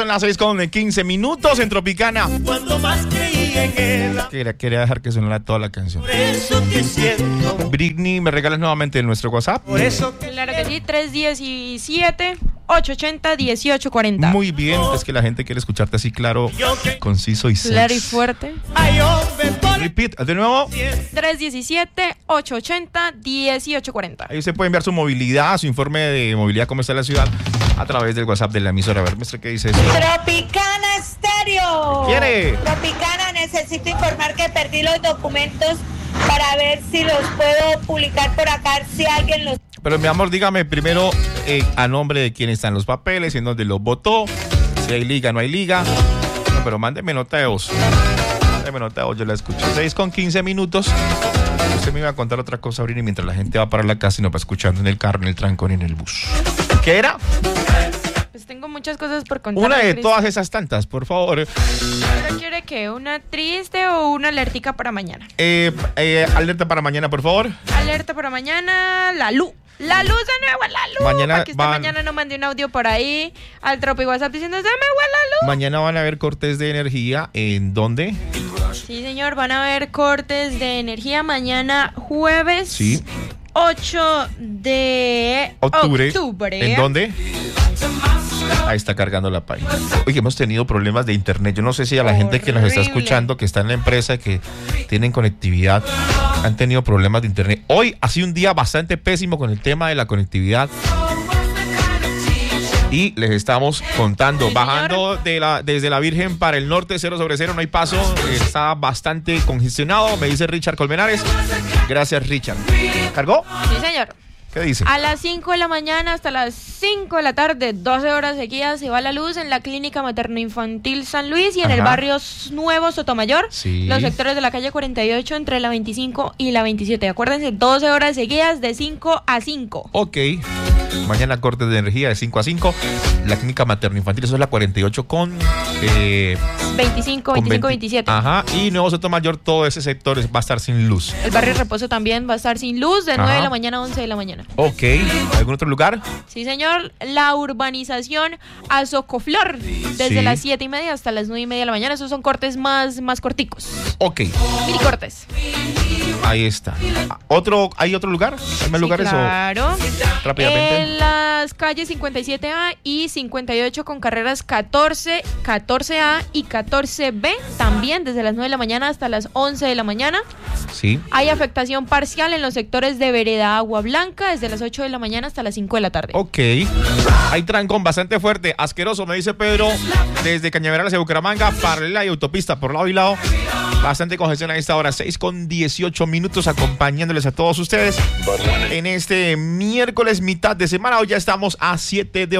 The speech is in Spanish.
son las 6:15 en Tropicana. Cuando más creí en él. Quería dejar que sonara toda la canción. Por eso te siento. Britney, ¿me regalas nuevamente nuestro WhatsApp? Por eso Claro que sí, 317-880-1840. Muy bien, es que la gente quiere escucharte así claro, conciso y sex. Claro y fuerte. hay hombres por Repeat, de nuevo. 317-880-1840. Ahí usted puede enviar su movilidad, su informe de movilidad, cómo está la ciudad, a través del WhatsApp de la emisora. A ver, muestra qué dice eso. Tropicana Estéreo. ¿Quiere? Tropicana, necesito informar que perdí los documentos para ver si los puedo publicar por acá, si alguien los... Pero mi amor, dígame primero a nombre de quién están los papeles, en dónde los votó, si hay liga, no hay liga. No, pero mándeme nota de voz. Mándeme nota de voz, yo la escucho. 6:15. Usted me iba a contar otra cosa, Brini, mientras la gente va para la casa y nos va escuchando en el carro, en el trancón y en el bus. ¿Qué era? Pues tengo muchas cosas por contar. Una de todas esas tantas, por favor. ¿Pero quiere qué? ¿Una triste o una alertica para mañana? Alerta para mañana, por favor. Alerta para mañana, la luz. La luz de nuevo, la luz. Mañana para que esta mañana no mande un audio por ahí al Tropi WhatsApp diciendo, se me fue la luz. Mañana van a haber cortes de energía. ¿En dónde? Sí, señor, van a haber cortes de energía maña jueves. Sí. 8 de octubre. ¿En dónde? Ahí está cargando la página. Oye, hemos tenido problemas de internet. Yo no sé si a la gente que nos está escuchando, que está en la empresa, que tienen conectividad, han tenido problemas de internet. Hoy ha sido un día bastante pésimo con el tema de la conectividad. Y les estamos contando, ¿Sí, bajando desde la Virgen para el norte, 0/0, no hay paso, está bastante congestionado, me dice Richard Colmenares. Gracias, Richard. ¿Cargó? Sí, señor. ¿Qué dice? A las 5 de la mañana hasta las 5 de la tarde, 12 horas seguidas, se va la luz en la Clínica Materno-Infantil San Luis y en el barrio Nuevo Sotomayor, sí. Los sectores de la calle 48 entre la 25 y la 27. Acuérdense, 12 horas seguidas de 5 a 5. Ok. Mañana cortes de energía de 5 a 5. La Clínica Materno-Infantil, eso es la 48 con... 25, 27. Ajá. Y Nuevo Sotomayor, todo ese sector va a estar sin luz. El barrio Reposo también va a estar sin luz de 9 de la mañana a 11 de la mañana. Ok. ¿Algún otro lugar? Sí, señor. La urbanización Azocoflor, desde las 7:30 hasta las 9:30 de la mañana. Esos son cortes más corticos. Ok. Mini cortes. Ahí está. ¿Hay otro lugar? ¿Hay más lugares? Claro. Rápidamente. En las calles 57A y 58 con carreras 14, 14A y 14B, también desde las 9 de la mañana hasta las 11 de la mañana. Sí. Hay afectación parcial en los sectores de Vereda Agua Blanca desde las 8 de la mañana hasta las 5 de la tarde. Ok. Hay trancón bastante fuerte, asqueroso, me dice Pedro, desde Cañaveral hacia Bucaramanga, paralela y autopista por lado y lado. Bastante congestión a esta hora, 6:18, acompañándoles a todos ustedes en este miércoles, mitad de semana. Hoy ya estamos a 7 de